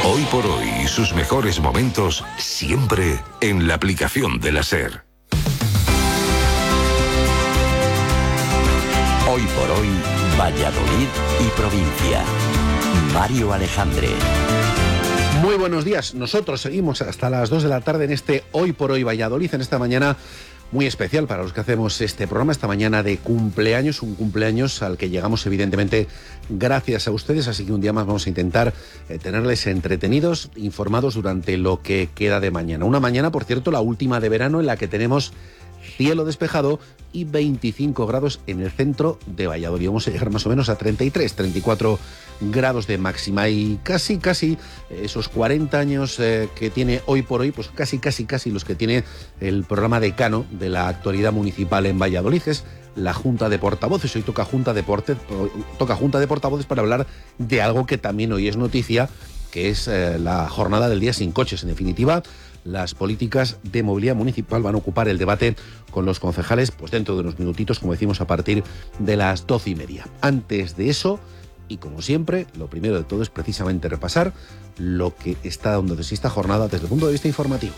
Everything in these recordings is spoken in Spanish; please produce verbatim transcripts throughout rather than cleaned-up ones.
Hoy por hoy y sus mejores momentos siempre en la aplicación de la SER. Hoy por hoy, Valladolid y provincia. Mario Alejandre. Muy buenos días. Nosotros seguimos hasta las dos de la tarde en este Hoy por hoy Valladolid, en esta mañana muy especial para los que hacemos este programa, esta mañana de cumpleaños, un cumpleaños al que llegamos evidentemente gracias a ustedes, así que un día más vamos a intentar eh, tenerles entretenidos, informados durante lo que queda de mañana. Una mañana, por cierto, la última de verano, en la que tenemos cielo despejado y veinticinco grados en el centro de Valladolid. Vamos a llegar más o menos a treinta y tres, treinta y cuatro grados de máxima y casi, casi esos cuarenta años eh, que tiene Hoy por Hoy, pues casi, casi, casi los que tiene el programa decano de la actualidad municipal en Valladolid, es la Junta de Portavoces. Hoy toca Junta de, Porte, toca Junta de Portavoces para hablar de algo que también hoy es noticia, que es eh, la jornada del día sin coches. En definitiva, las políticas de movilidad municipal van a ocupar el debate con los concejales, pues dentro de unos minutitos, como decimos, a partir de las doce y media. Antes de eso, y como siempre, lo primero de todo es precisamente repasar lo que está dando de sí esta jornada desde el punto de vista informativo.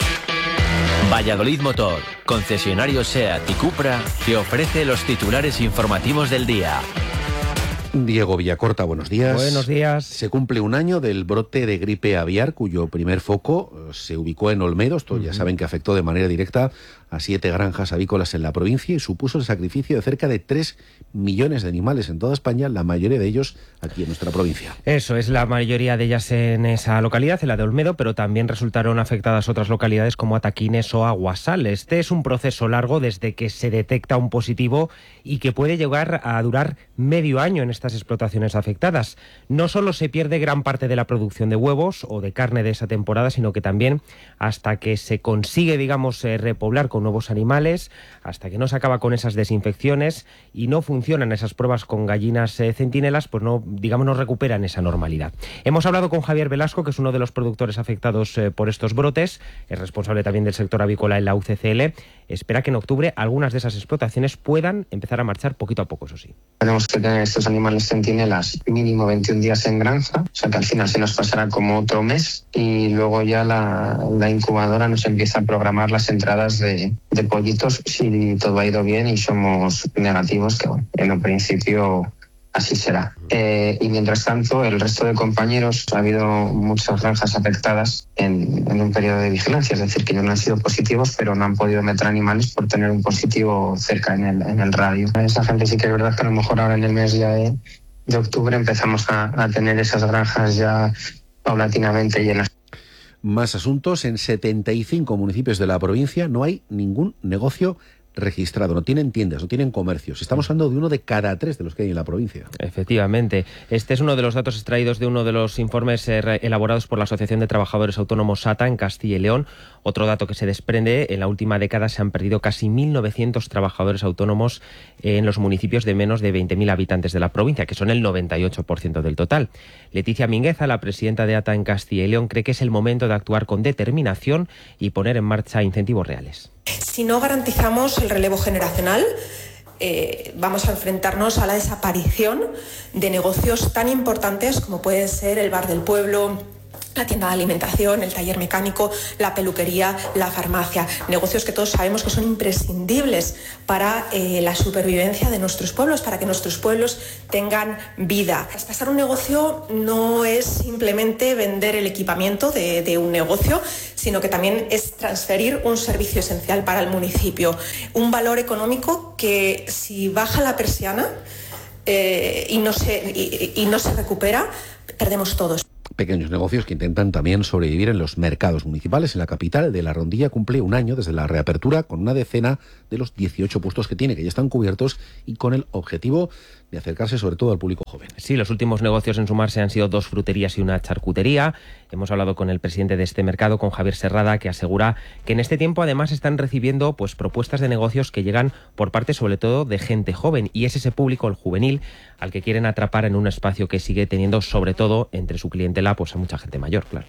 Valladolid Motor, concesionario SEAT y Cupra, te ofrece los titulares informativos del día. Diego Villacorta, buenos días. Buenos días. Se cumple un año del brote de gripe aviar, cuyo primer foco se ubicó en Olmedo. Esto ya saben que afectó de manera directa a siete granjas avícolas en la provincia y supuso el sacrificio de cerca de tres millones de animales en toda España, la mayoría de ellos aquí en nuestra provincia. Eso es, la mayoría de ellas en esa localidad, en la de Olmedo, pero también resultaron afectadas otras localidades como Ataquines o Aguasal. Este es un proceso largo desde que se detecta un positivo y que puede llegar a durar medio año en estas explotaciones afectadas. No solo se pierde gran parte de la producción de huevos o de carne de esa temporada, sino que también hasta que se consigue, digamos, eh, repoblar con nuevos animales, hasta que no se acaba con esas desinfecciones y no funcionan esas pruebas con gallinas eh, centinelas, pues no, digamos, no recuperan esa normalidad. Hemos hablado con Javier Velasco, que es uno de los productores afectados eh, por estos brotes, es responsable también del sector avícola en la U C C L. Espera que en octubre algunas de esas explotaciones puedan empezar a marchar poquito a poco, eso sí. Tenemos que tener estos animales centinelas mínimo veintiún días en granja, o sea que al final se nos pasará como otro mes y luego ya la, la incubadora nos empieza a programar las entradas de, de pollitos si todo ha ido bien y somos negativos, que bueno, en un principio así será. Eh, y mientras tanto, el resto de compañeros, ha habido muchas granjas afectadas en, en un periodo de vigilancia, es decir, que no han sido positivos, pero no han podido meter animales por tener un positivo cerca en el, en el radio. Esa gente sí que es verdad que a lo mejor ahora en el mes ya de, de octubre empezamos a, a tener esas granjas ya paulatinamente llenas. Más asuntos. En setenta y cinco municipios de la provincia no hay ningún negocio registrado, no tienen tiendas, no tienen comercios. Estamos hablando de uno de cada tres de los que hay en la provincia. Efectivamente. Este es uno de los datos extraídos de uno de los informes eh, elaborados por la Asociación de Trabajadores Autónomos SATA en Castilla y León. Otro dato que se desprende, en la última década se han perdido casi mil novecientos trabajadores autónomos en los municipios de menos de veinte mil habitantes de la provincia, que son el noventa y ocho por ciento del total. Leticia Mingueza, la presidenta de ATA en Castilla y León, cree que es el momento de actuar con determinación y poner en marcha incentivos reales. Si no garantizamos el relevo generacional, eh, vamos a enfrentarnos a la desaparición de negocios tan importantes como puede ser el bar del pueblo, la tienda de alimentación, el taller mecánico, la peluquería, la farmacia. Negocios que todos sabemos que son imprescindibles para eh, la supervivencia de nuestros pueblos, para que nuestros pueblos tengan vida. Traspasar un negocio no es simplemente vender el equipamiento de, de un negocio, sino que también es transferir un servicio esencial para el municipio. Un valor económico que, si baja la persiana eh, y, no se, y, y no se recupera, perdemos todos. Pequeños negocios que intentan también sobrevivir en los mercados municipales. En la capital de La Rondilla cumple un año desde la reapertura con una decena de los dieciocho puestos que tiene, que ya están cubiertos y con el objetivo de acercarse sobre todo al público joven. Sí, los últimos negocios en sumarse han sido dos fruterías y una charcutería. Hemos hablado con el presidente de este mercado, con Javier Serrada, que asegura que en este tiempo además están recibiendo pues propuestas de negocios que llegan por parte sobre todo de gente joven, y es ese público, el juvenil, al que quieren atrapar en un espacio que sigue teniendo sobre todo entre su clientela pues a mucha gente mayor, claro.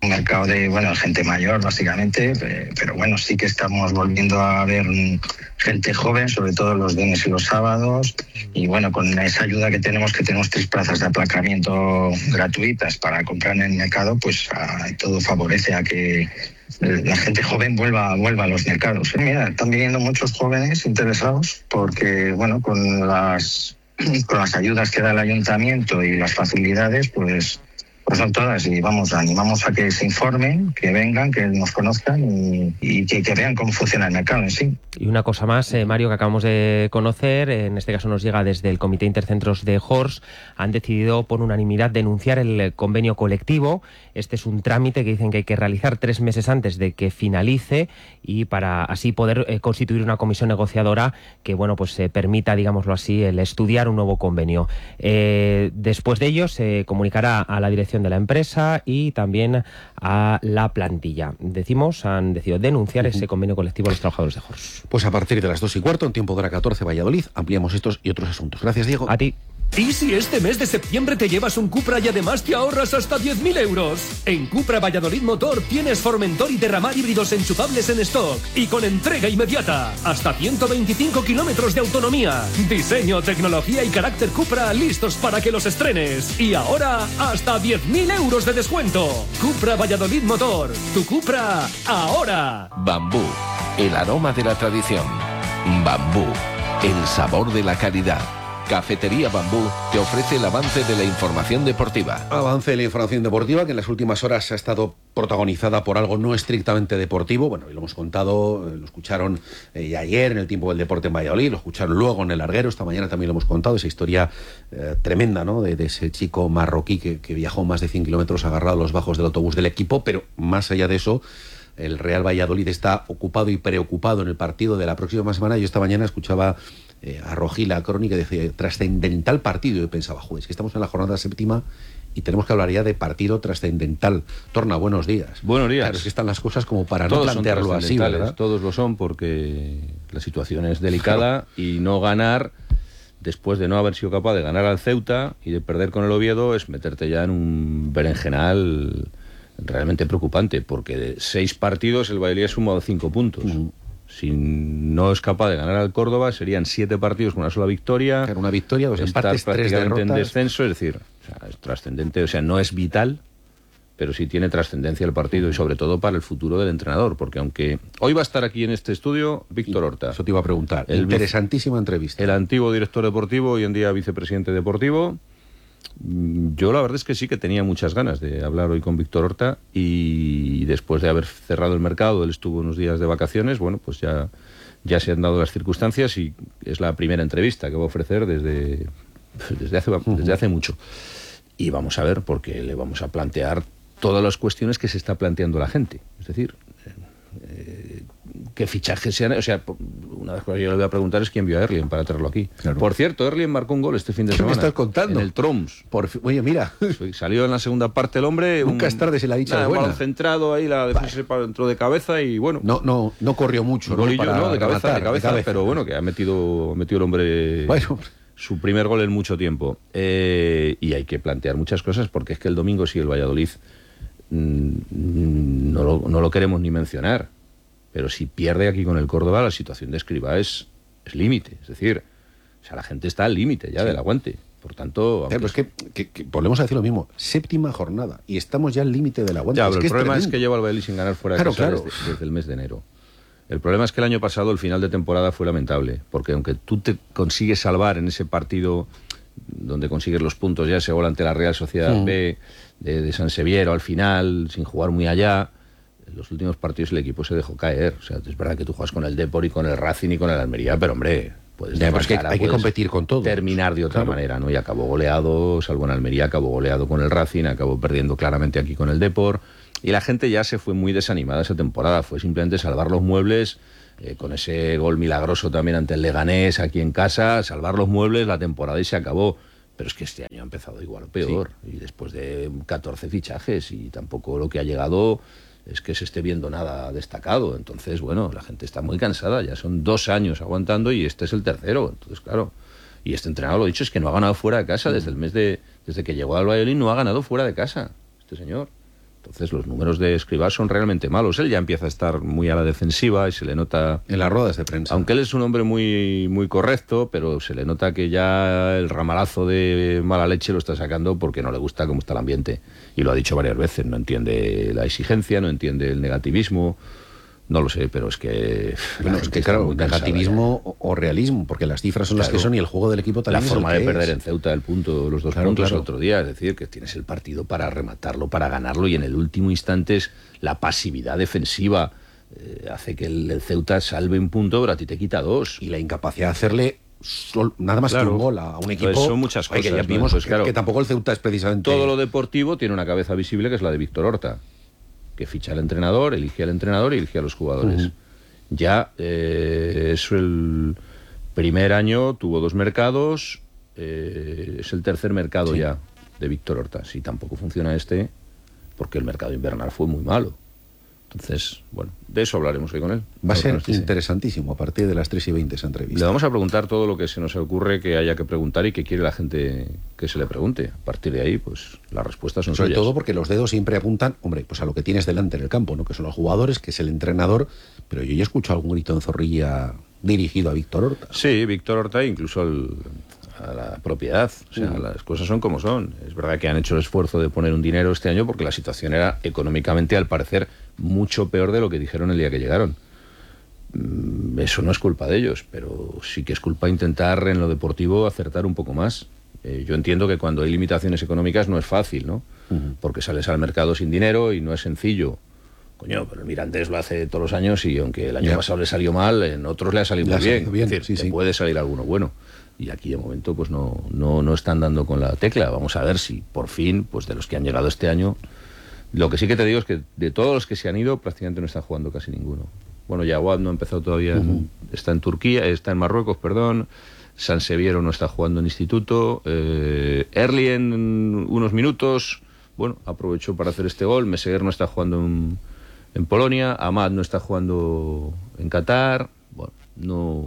un mercado de, bueno, gente mayor básicamente, pero bueno, sí que estamos volviendo a ver gente joven, sobre todo los viernes y los sábados, y bueno, con esa ayuda que tenemos, que tenemos tres plazas de aplacamiento gratuitas para comprar en el mercado, pues a, todo favorece a que la gente joven vuelva, vuelva a los mercados. Mira, están viniendo muchos jóvenes interesados porque, bueno, con las, con las ayudas que da el ayuntamiento y las facilidades, pues Pues son todas, y vamos, animamos a que se informen, que vengan, que nos conozcan y, y que, que vean cómo funciona el mercado en sí. Y una cosa más, eh, Mario, que acabamos de conocer, en este caso nos llega desde el Comité Intercentros de Horts, han decidido por unanimidad denunciar el convenio colectivo. Este es un trámite que dicen que hay que realizar tres meses antes de que finalice y para así poder eh, constituir una comisión negociadora que, bueno, pues eh, permita, digámoslo así, el estudiar un nuevo convenio. Eh, después de ello se comunicará a la dirección de la empresa y también a la plantilla. Decimos, han decidido denunciar uh-huh. ese convenio colectivo a los trabajadores de Horts. Pues a partir de las dos y cuarto, en tiempo de hora catorce, Valladolid, ampliamos estos y otros asuntos. Gracias, Diego. A ti. ¿Y si este mes de septiembre te llevas un Cupra y además te ahorras hasta diez mil euros? En Cupra Valladolid Motor tienes Formentor y Terramar híbridos enchufables en stock y con entrega inmediata. Hasta ciento veinticinco kilómetros de autonomía. Diseño, tecnología y carácter Cupra listos para que los estrenes. Y ahora hasta diez mil euros de descuento. Cupra Valladolid Motor. Tu Cupra ahora. Bambú, el aroma de la tradición. Bambú, el sabor de la calidad. Cafetería Bambú te ofrece el avance de la información deportiva. Avance de la información deportiva que en las últimas horas ha estado protagonizada por algo no estrictamente deportivo. Bueno, y lo hemos contado, lo escucharon eh, ayer en el Tiempo del Deporte en Valladolid, lo escucharon luego en el Larguero, esta mañana también lo hemos contado, esa historia eh, tremenda, ¿no? De, de ese chico marroquí que, que viajó más de cien kilómetros agarrado a los bajos del autobús del equipo, pero más allá de eso, el Real Valladolid está ocupado y preocupado en el partido de la próxima semana. Yo esta mañana escuchaba eh, a Rojí la crónica y decía, trascendental partido, y pensaba, joder, es que estamos en la jornada séptima y tenemos que hablar ya de partido trascendental. Torna, buenos días. Buenos días. Claro, es que están las cosas como para todos no plantearlo así, ¿verdad? Todos lo son porque la situación es delicada y no ganar, después de no haber sido capaz de ganar al Ceuta y de perder con el Oviedo, es meterte ya en un berenjenal realmente preocupante, porque de seis partidos el Valladolid ha sumado cinco puntos. Uh-huh. Si no es capaz de ganar al Córdoba, serían siete partidos con una sola victoria. Claro, una victoria, dos empates, tres derrotas. En descenso, es decir, o sea, es trascendente, o sea, no es vital, pero sí tiene trascendencia el partido, y sobre todo para el futuro del entrenador, porque aunque hoy va a estar aquí en este estudio Víctor Horta. Eso te iba a preguntar. El interesantísima entrevista. El antiguo director deportivo, hoy en día vicepresidente deportivo. Yo la verdad es que sí que tenía muchas ganas de hablar hoy con Víctor Horta, y después de haber cerrado el mercado, él estuvo unos días de vacaciones, bueno, pues ya, ya se han dado las circunstancias y es la primera entrevista que va a ofrecer desde, desde, hace, desde hace mucho. Y vamos a ver, porque le vamos a plantear todas las cuestiones que se está planteando la gente. Es decir, eh, qué fichajes sean. O sea, una de las cosas que yo le voy a preguntar es quién vio a Erlien para traerlo aquí. Claro. Por cierto, Erlien marcó un gol este fin de semana. ¿Qué me estás contando? En el Troms. Por, oye, mira. Salió en la segunda parte el hombre. Nunca un, es tarde, se la ha dicho. Un balón centrado ahí, la defensa se entró de cabeza y bueno. No, no, no corrió mucho. Golillo, ¿no? Para no, de cabeza, rematar, de cabeza, de cabeza, pero bueno, que ha metido, ha metido el hombre. Bueno. Su primer gol en mucho tiempo. Eh, y hay que plantear muchas cosas, porque es que el domingo, si el Valladolid mmm, no, lo, no lo queremos ni mencionar, pero si pierde aquí con el Córdoba, la situación de Escribá es, es límite. Es decir, o sea, la gente está al límite ya sí. del aguante. Por tanto... Claro, es que, que, que volvemos a decir lo mismo. Séptima jornada y estamos ya al límite del aguante. Ya, es pero que el problema es, es que lleva al Valladolid sin ganar fuera claro, de casa claro. desde, desde el mes de enero. El problema es que el año pasado el final de temporada fue lamentable, porque aunque tú te consigues salvar en ese partido donde consigues los puntos, ya ese gol ante la Real Sociedad sí. B de, de San Seviero al final, sin jugar muy allá, en los últimos partidos el equipo se dejó caer. O sea, es verdad que tú juegas con el Depor y con el Racing y con el Almería, pero hombre, puedes ya, es que hay que competir con todo. Terminar de otra claro. manera, ¿no? Y acabó goleado, salvo en Almería, acabó goleado con el Racing, acabó perdiendo claramente aquí con el Depor. Y la gente ya se fue muy desanimada esa temporada. Fue simplemente salvar los muebles, eh, con ese gol milagroso también ante el Leganés aquí en casa, salvar los muebles, la temporada y se acabó. Pero es que este año ha empezado igual o peor. Sí. Y después de catorce fichajes y tampoco lo que ha llegado es que se esté viendo nada destacado. Entonces, bueno, la gente está muy cansada. Ya son dos años aguantando y este es el tercero. Entonces, claro. Y este entrenador, lo dicho, es que no ha ganado fuera de casa. Desde el mes de... Desde que llegó al Valladolid no ha ganado fuera de casa, este señor. Entonces los números de Escribá son realmente malos. Él ya empieza a estar muy a la defensiva y se le nota... En las ruedas de prensa. Aunque él es un hombre muy, muy correcto, pero se le nota que ya el ramalazo de mala leche lo está sacando porque no le gusta cómo está el ambiente. Y lo ha dicho varias veces, no entiende la exigencia, no entiende el negativismo. No lo sé, pero es que... Bueno, es que claro, negativismo o, o realismo, porque las cifras son claro, las que son y el juego del equipo también la es forma el de que perder es. En Ceuta el punto, los dos claro, puntos claro. el otro día, es decir, que tienes el partido para rematarlo, para ganarlo, y en el último instante es la pasividad defensiva eh, hace que el, el Ceuta salve un punto, pero a ti te quita dos. Y la incapacidad de hacerle sol, nada más claro. que un gol a un equipo. Entonces son muchas cosas. Oye, que ya vimos pues, que, claro, que tampoco el Ceuta es precisamente... Todo lo deportivo tiene una cabeza visible que es la de Víctor Horta, que ficha al entrenador, elige al entrenador y elige a los jugadores. Uh-huh. Ya eh, es el primer año, tuvo dos mercados, eh, es el tercer mercado sí. ya de Víctor Horta. Si tampoco funciona este, porque el mercado invernal fue muy malo. Entonces, bueno, de eso hablaremos hoy con él. Va a ser interesantísimo a partir de las tres y veinte esa entrevista. Le vamos a preguntar todo lo que se nos ocurre que haya que preguntar y que quiere la gente que se le pregunte. A partir de ahí, pues las respuestas son Sobre suyas. todo porque los dedos siempre apuntan, hombre, pues a lo que tienes delante en el campo, ¿no? Que son los jugadores, que es el entrenador, pero yo ya escucho algún grito en Zorrilla dirigido a Víctor Horta. Sí, Víctor Horta, incluso al, a la propiedad. O sea, mm. las cosas son como son. Es verdad que han hecho el esfuerzo de poner un dinero este año porque la situación era económicamente, al parecer, mucho peor de lo que dijeron el día que llegaron. Eso no es culpa de ellos, pero sí que es culpa intentar en lo deportivo acertar un poco más. Eh, yo entiendo que cuando hay limitaciones económicas no es fácil, ¿no? Uh-huh. Porque sales al mercado sin dinero y no es sencillo. Coño, pero el Mirandés lo hace todos los años y aunque el año ya. pasado le salió mal, en otros le ha salido le muy ha bien. bien. Es decir, sí, sí. puede salir alguno bueno. Y aquí de momento pues no, no, no están dando con la tecla. Vamos a ver si por fin, pues de los que han llegado este año... Lo que sí que te digo es que de todos los que se han ido, prácticamente no están jugando casi ninguno. Bueno, Yaguab no ha empezado todavía, uh-huh. está en Turquía, está en Marruecos, perdón. San Seviero no está jugando en instituto. Eh, Erli en unos minutos, bueno, aprovechó para hacer este gol. Meseguer no está jugando en, en Polonia. Amad no está jugando en Qatar. Bueno, no,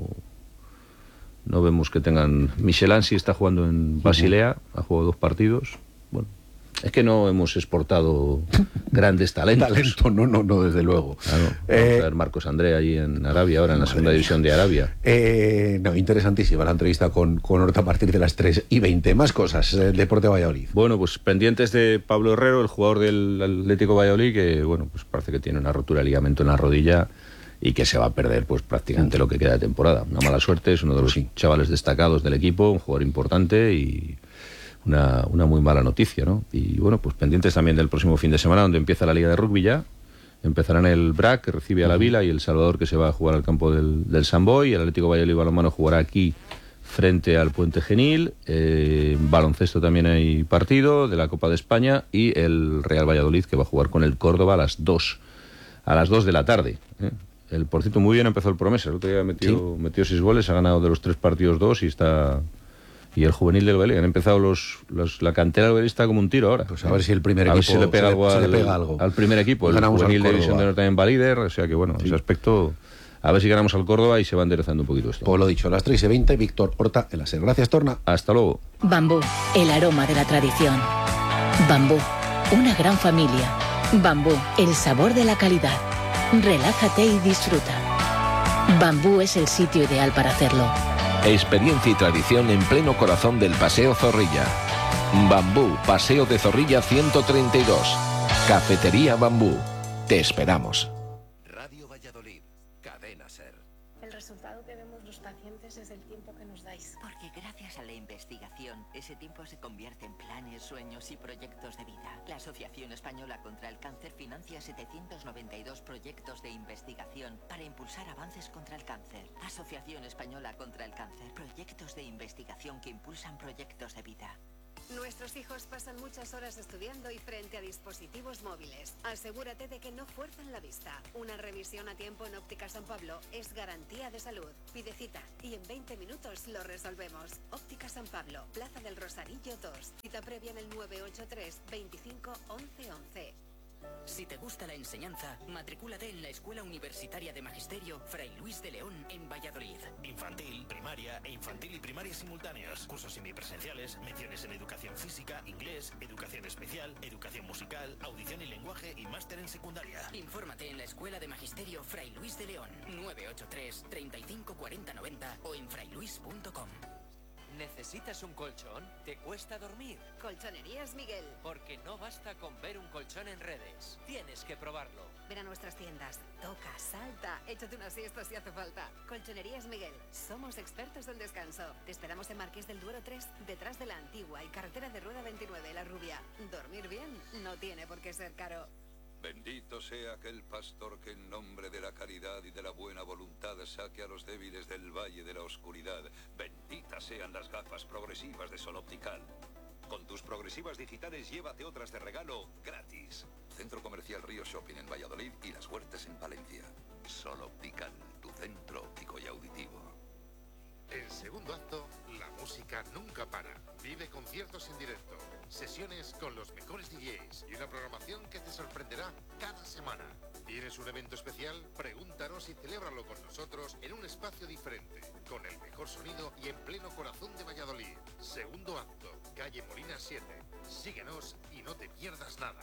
no vemos que tengan... Michel Ansi está jugando en Basilea, uh-huh. ha jugado dos partidos. Bueno. Es que no hemos exportado grandes talentos. Talento, no, no, no, desde luego. Claro, vamos eh, a ver Marcos André ahí en Arabia, ahora en la segunda mía. división de Arabia. Eh, no, interesantísima la entrevista con, con Horta a partir de las tres y veinte. Más cosas, el Deporte Valladolid. Bueno, pues pendientes de Pablo Herrero, el jugador del Atlético Valladolid, que bueno, pues parece que tiene una rotura de ligamento en la rodilla y que se va a perder pues prácticamente lo que queda de temporada. Una mala suerte, es uno de los sí. chavales destacados del equipo, un jugador importante y... Una, una muy mala noticia, ¿no? Y bueno, pues pendientes también del próximo fin de semana, donde empieza la Liga de Rugby ya. Empezarán el B R A C, que recibe a la Vila, y el Salvador, que se va a jugar al campo del, del San Boi. El Atlético Valladolid Balonmano jugará aquí frente al Puente Genil. Eh, baloncesto también hay partido de la Copa de España. Y el Real Valladolid, que va a jugar con el Córdoba a las dos. A las dos de la tarde. ¿eh? El, por cierto, muy bien empezó el Promesa. El otro día metió, ¿sí? metió seis goles, ha ganado de los tres partidos dos y está... Y el juvenil del Belén, han empezado los, los la cantera del Belén está como un tiro ahora. Pues a ver si el primer a equipo ver si le pega, se algo, le, al, se le pega algo al primer equipo. El juvenil de División de Honor también va líder, o sea que bueno, sí. ese aspecto, a ver si ganamos al Córdoba y se va enderezando un poquito esto. Pues lo dicho, a las tres y veinte, Víctor Horta en la SER. Gracias, Torna. Hasta luego. Bambú, el aroma de la tradición. Bambú, una gran familia. Bambú, el sabor de la calidad. Relájate y disfruta. Bambú es el sitio ideal para hacerlo. Experiencia y tradición en pleno corazón del Paseo Zorrilla. Bambú, Paseo de Zorrilla ciento treinta y dos. Cafetería Bambú. Te esperamos. Radio Valladolid, Cadena SER. El resultado que vemos los pacientes es el tiempo que nos dais. Porque gracias a la investigación, ese tiempo se convierte en planes, sueños y proyectos de vida. La Asociación Española contra el Cáncer financia setecientos noventa y dos proyectos de investigación para impulsar avances contra el cáncer. Asociación Española contra el Cáncer. Proyectos de investigación que impulsan proyectos de vida. Nuestros hijos pasan muchas horas estudiando y frente a dispositivos móviles. Asegúrate de que no fuerzan la vista. Una revisión a tiempo en Óptica San Pablo es garantía de salud. Pide cita y en veinte minutos lo resolvemos. Óptica San Pablo, Plaza del Rosarillo dos. Cita previa en el nueve ocho tres, veinticinco, once once. Si te gusta la enseñanza, matricúlate en la Escuela Universitaria de Magisterio Fray Luis de León en Valladolid. Infantil, primaria e infantil y primaria simultáneos. Cursos semipresenciales, menciones en educación física, inglés, educación especial, educación musical, audición y lenguaje y máster en secundaria. Infórmate en la Escuela de Magisterio Fray Luis de León, nueve ocho tres, treinta y cinco cuarenta noventa o en frailuis punto com. ¿Necesitas un colchón? ¿Te cuesta dormir? Colchonerías Miguel. Porque no basta con ver un colchón en redes. Tienes que probarlo. Ven a nuestras tiendas. Toca, salta, échate una siesta si hace falta. Colchonerías Miguel. Somos expertos en descanso. Te esperamos en Marqués del Duero tres, detrás de la Antigua y carretera de Rueda veintinueve, La Rubia. Dormir bien no tiene por qué ser caro. Bendito sea aquel pastor que en nombre de la caridad y de la buena voluntad saque a los débiles del valle de la oscuridad. Benditas sean las gafas progresivas de Sol Optical. Con tus progresivas digitales llévate otras de regalo gratis. Centro Comercial Río Shopping en Valladolid y Las Huertas en Palencia. Sol Optical, tu centro óptico y auditivo. En segundo acto, la música nunca para. Vive conciertos en directo, sesiones con los mejores D Js y una programación que te sorprenderá cada semana. ¿Tienes un evento especial? Pregúntanos y celébralo con nosotros en un espacio diferente, con el mejor sonido y en pleno corazón de Valladolid. Segundo acto, calle Molina siete. Síguenos y no te pierdas nada.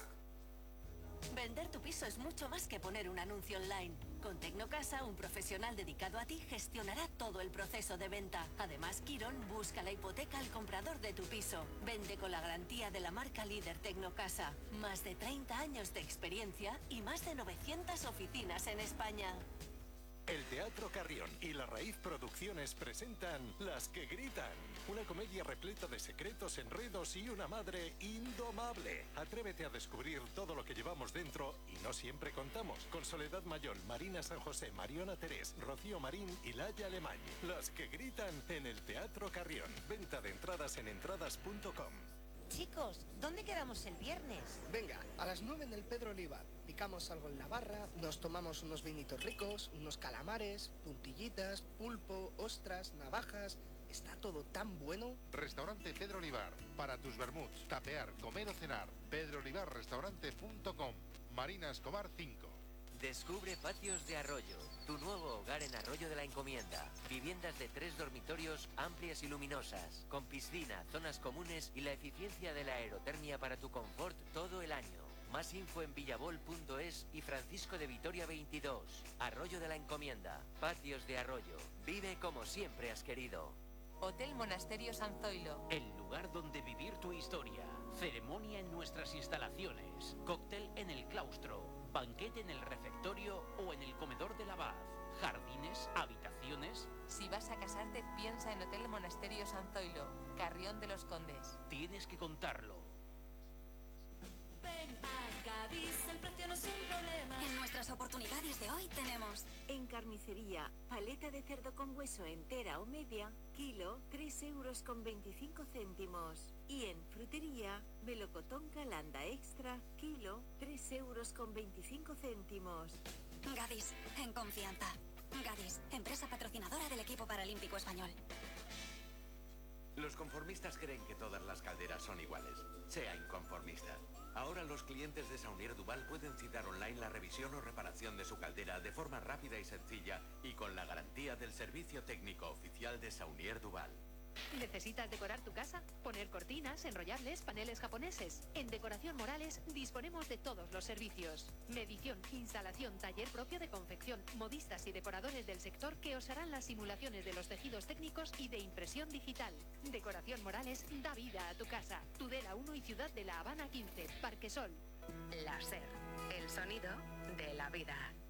Vender tu piso es mucho más que poner un anuncio online. Con Tecnocasa, un profesional dedicado a ti gestionará todo el proceso de venta. Además, Quirón busca la hipoteca al comprador de tu piso. Vende con la garantía de la marca líder Tecnocasa. Más de treinta años de experiencia y más de novecientas oficinas en España. El Teatro Carrión y La Raíz Producciones presentan Las que Gritan, una comedia repleta de secretos, enredos y una madre indomable. Atrévete a descubrir todo lo que llevamos dentro y no siempre contamos. Con Soledad Mayol, Marina San José, Mariona Terés, Rocío Marín y Laia Alemany. Las que Gritan en el Teatro Carrión. Venta de entradas en entradas punto com. Chicos, ¿dónde quedamos el viernes? Venga, a las nueve en el Pedro Olivar. Picamos algo en la barra, nos tomamos unos vinitos ricos, unos calamares, puntillitas, pulpo, ostras, navajas. Está todo tan bueno. Restaurante Pedro Olivar. Para tus vermuts, tapear, comer o cenar. pedro olivar restaurante punto com. Marina Escobar cinco. Descubre Patios de Arroyo, tu nuevo hogar en Arroyo de la Encomienda. Viviendas de tres dormitorios amplias y luminosas, con piscina, zonas comunes y la eficiencia de la aerotermia para tu confort todo el año. Más info en villabol punto es y Francisco de Vitoria veintidós. Arroyo de la Encomienda, Patios de Arroyo. Vive como siempre has querido. Hotel Monasterio San Zoilo. El lugar donde vivir tu historia. Ceremonia en nuestras instalaciones. Cóctel en el claustro. Banquete en el refectorio o en el comedor del abad. Jardines, habitaciones. Si vas a casarte, piensa en Hotel Monasterio San Zoilo, Carrión de los Condes. Tienes que contarlo. Ven a Gadis, el precio no es un problema. En nuestras oportunidades de hoy tenemos en carnicería, paleta de cerdo con hueso entera o media, kilo, tres euros con veinticinco céntimos. Y en frutería, melocotón Calanda extra, kilo, tres euros con veinticinco céntimos. Gadis, en confianza. Gadis, empresa patrocinadora del equipo paralímpico español. Los conformistas creen que todas las calderas son iguales. Sea inconformista. Ahora los clientes de Saunier Duval pueden citar online la revisión o reparación de su caldera de forma rápida y sencilla y con la garantía del servicio técnico oficial de Saunier Duval. ¿Necesitas decorar tu casa? Poner cortinas, enrollables, paneles japoneses. En Decoración Morales disponemos de todos los servicios. Medición, instalación, taller propio de confección, modistas y decoradores del sector que os harán las simulaciones de los tejidos técnicos y de impresión digital. Decoración Morales da vida a tu casa. Tudela uno y Ciudad de La Habana quince, Parque Sol. Láser, el sonido de la vida.